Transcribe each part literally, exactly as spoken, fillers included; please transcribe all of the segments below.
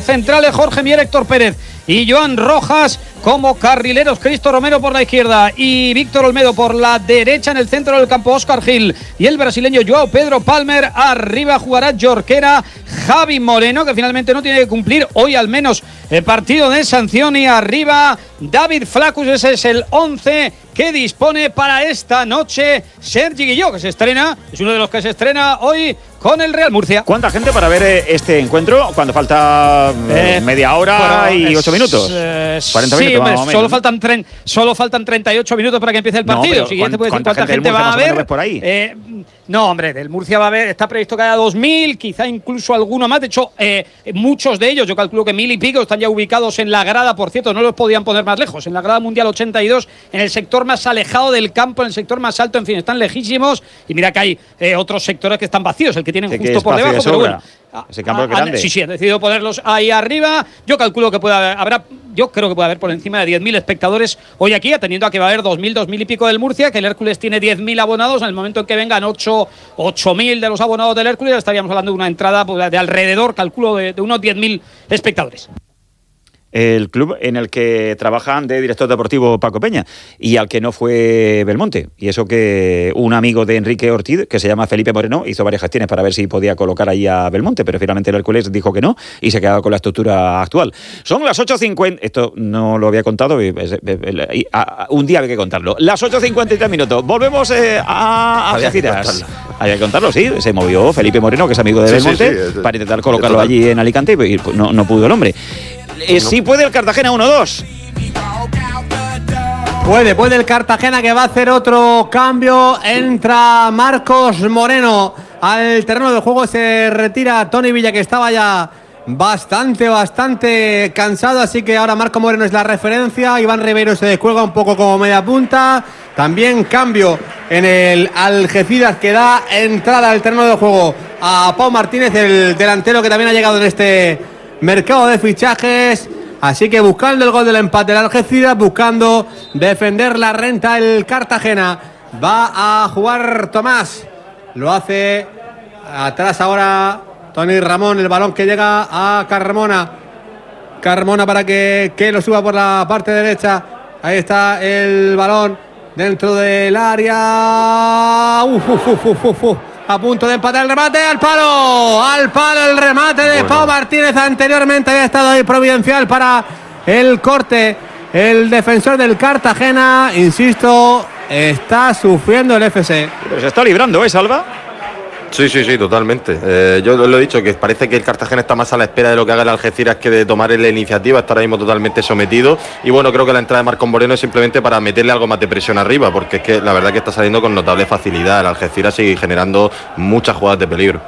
centrales Jorge Mier, Héctor Pérez y Joan Rojas. Como carrileros, Cristo Romero por la izquierda y Víctor Olmedo por la derecha. En el centro del campo, Óscar Gil y el brasileño Joao Pedro Palmer. Arriba jugará Jorquera, Javi Moreno, que finalmente no tiene que cumplir hoy al menos el partido de sanción. Y arriba David Flacus. Ese es el once que dispone para esta noche Sergi Guilló, que se estrena, es uno de los que se estrena hoy con el Real Murcia. ¿Cuánta gente para ver este encuentro cuando falta eh, media hora bueno, y ocho minutos? Eh, cuarenta sí, minutos, hombre, más o menos, solo, ¿no? faltan tre- solo faltan treinta y ocho minutos para que empiece el partido. No, Siguiente puede decir ¿cuánta, cuánta gente, gente va a haber. Por ahí? Eh, no, hombre, del Murcia va a haber, está previsto que haya dos mil, quizá incluso alguno más. De hecho, eh, muchos de ellos, yo calculo que mil y pico, están ya ubicados en la grada. Por cierto, no los podían poner más lejos. En la grada mundial ochenta y dos, en el sector más alejado del campo, en el sector más alto, en fin, están lejísimos. Y mira que hay eh, otros sectores que están vacíos, el que tienen justo por debajo, pero bueno. Ese campo ah, es grande. Sí, sí, han decidido ponerlos ahí arriba. Yo calculo que puede haber, habrá, yo creo que puede haber por encima de diez mil espectadores hoy aquí, atendiendo a que va a haber dos mil, dos mil y pico del Murcia, que el Hércules tiene diez mil abonados. En el momento en que vengan ocho mil de los abonados del Hércules, estaríamos hablando de una entrada pues, de alrededor, calculo, de, de unos diez mil espectadores. El club en el que trabajan de director deportivo Paco Peña y al que no fue Belmonte. Y eso que un amigo de Enrique Ortiz, que se llama Felipe Moreno, hizo varias gestiones para ver si podía colocar ahí a Belmonte, pero finalmente el Hércules dijo que no y se quedaba con la estructura actual. Son las ocho cincuenta, esto no lo había contado, un día había que contarlo. Las ocho cincuenta y tres minutos. Volvemos eh, a Algeciras. Había que contarlo, sí. Se movió Felipe Moreno, que es amigo de sí, Belmonte, sí, sí, para intentar colocarlo allí en Alicante y pues, no, no pudo el hombre. Eh, sí puede el Cartagena uno dos. Puede, puede el Cartagena, que va a hacer otro cambio. Entra Marcos Moreno al terreno de juego. Se retira Tony Villa, que estaba ya bastante, bastante cansado. Así que ahora Marcos Moreno es la referencia. Iván Ribeiro se descuelga un poco como media punta. También cambio en el Algeciras, que da entrada al terreno de juego a Pau Martínez, el delantero que también ha llegado en este mercado de fichajes. Así que buscando el gol del empate del Algeciras, buscando defender la renta el Cartagena. Va a jugar Tomás, lo hace atrás ahora Tony Ramón, el balón que llega a Carmona. Carmona para que, que lo suba por la parte derecha. Ahí está el balón dentro del área. Uf, uf, uf, uf, uf, uf. A punto de empatar el remate, al palo, al palo el remate de bueno. Pau Martínez. Anteriormente había estado ahí providencial para el corte el defensor del Cartagena. Insisto, está sufriendo el F C. Pero se está librando, ¿eh, Salva? Sí, sí, sí, totalmente. Eh, yo lo he dicho, que parece que el Cartagena está más a la espera de lo que haga el Algeciras que de tomar la iniciativa. Está ahora mismo totalmente sometido. Y bueno, creo que la entrada de Marcos Moreno es simplemente para meterle algo más de presión arriba, porque es que la verdad que está saliendo con notable facilidad. El Algeciras sigue generando muchas jugadas de peligro.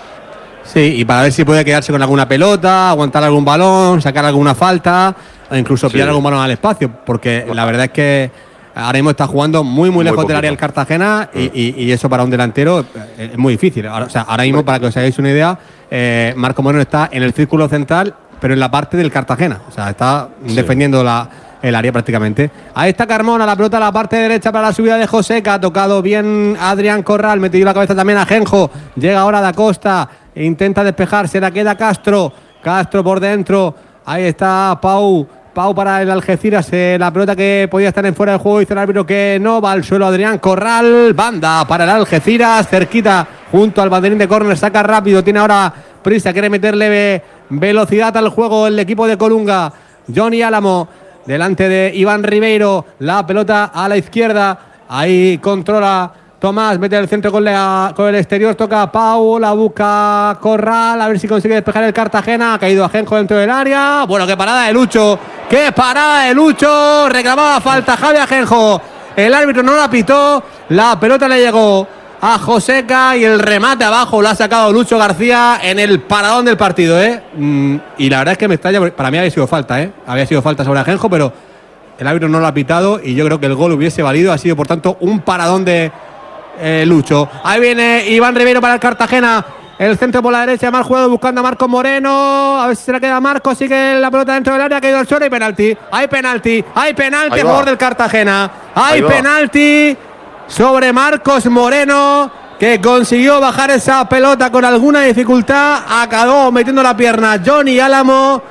Sí, y para ver si puede quedarse con alguna pelota, aguantar algún balón, sacar alguna falta, o incluso pillar sí. algún balón al espacio, porque bueno. la verdad es que ahora mismo está jugando muy, muy, muy lejos poquito. del área el Cartagena y, y, y eso para un delantero es muy difícil. Ahora, o sea, ahora mismo, para que os hagáis una idea, eh, Marco Moreno está en el círculo central, pero en la parte del Cartagena. O sea, está sí. defendiendo la, el área prácticamente. Ahí está Carmona, la pelota a la parte derecha para la subida de José, que ha tocado bien Adrián Corral, metido la cabeza también a Genjo. Llega ahora Da Costa, intenta despejarse, la queda Castro. Castro por dentro, ahí está Pau. Pau para el Algeciras, eh, la pelota que podía estar en fuera del juego, hizo el árbitro que no, va al suelo Adrián Corral, banda para el Algeciras, cerquita, junto al banderín de córner, saca rápido, tiene ahora prisa, quiere meterle velocidad al juego el equipo de Colunga. Johnny Álamo, delante de Iván Ribeiro, la pelota a la izquierda, ahí controla Tomás, mete el centro con, la, con el exterior, toca a Pau, la busca Corral, a ver si consigue despejar el Cartagena, ha caído Ajenjo dentro del área. Bueno, qué parada de Lucho, qué parada de Lucho, reclamaba falta Javi Ajenjo, el árbitro no la pitó, la pelota le llegó a Joseca y el remate abajo lo ha sacado Lucho García en el paradón del partido, ¿eh? Mm, y la verdad es que me extraña, para mí había sido falta, ¿eh? Había sido falta sobre Ajenjo, pero el árbitro no lo ha pitado y yo creo que el gol hubiese valido, ha sido por tanto un paradón de Eh, Lucho. Ahí viene Iván Ribeiro para el Cartagena, el centro por la derecha, mal jugado buscando a Marcos Moreno, a ver si se la queda Marcos, sigue la pelota dentro del área, ha caído al suelo y penalti, hay penalti, hay penalti a favor del Cartagena, hay penalti sobre Marcos Moreno, que consiguió bajar esa pelota con alguna dificultad, acabó metiendo la pierna Johnny Álamo.